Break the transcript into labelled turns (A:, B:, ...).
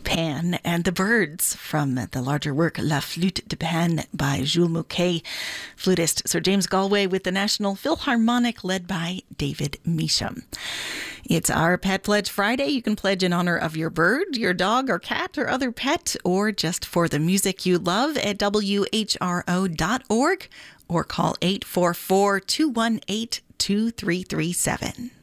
A: Pan and the Birds from the larger work La Flûte de Pan by Jules Mouquet. Flutist Sir James Galway with the National Philharmonic led by David Measham. It's our Pet Pledge Friday. You can pledge in honor of your bird, your dog or cat or other pet, or just for the music you love at whro.org or call 844-218-2337.